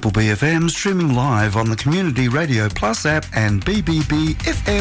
Triple B FM, streaming live on the Community Radio Plus app and BBBFM.com.